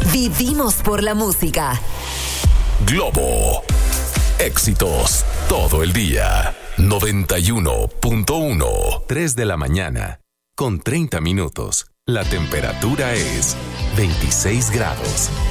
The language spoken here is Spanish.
Vivimos por la música. Globo. Éxitos todo el día. 91.1. 3 de la mañana. Con 30 minutos. La temperatura es 26 grados.